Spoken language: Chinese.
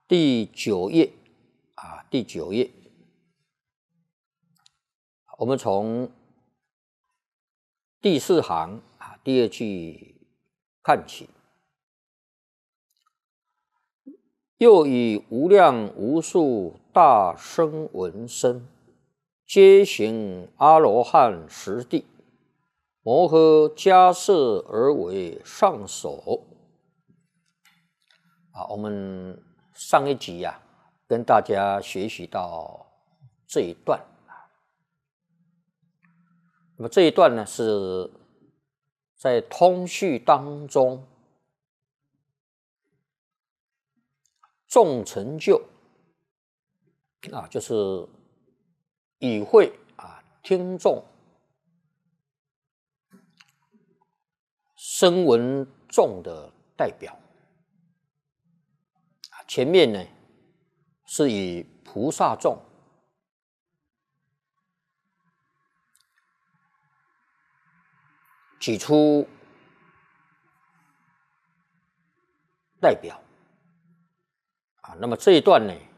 第9页第9页，我们从第4行第2句看起。又以无量无数大声闻身，皆行阿罗汉实地，摩诃迦摄而为上首。我们上一集跟大家学习到这一段。那么这一段呢，是在通序当中众成就就是与会听众声闻众的代表。前面呢是以菩萨众举出代表那么这一段呢